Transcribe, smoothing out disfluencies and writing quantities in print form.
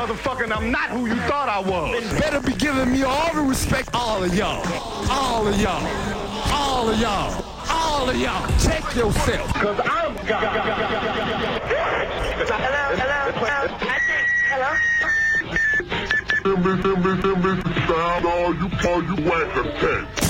motherfucker, and I'm not who you thought I was. Better be giving me all the respect, all of y'all. All of y'all. All of y'all. All of y'all. Check yourself. Cause I'm God. Hello? All you whack attack.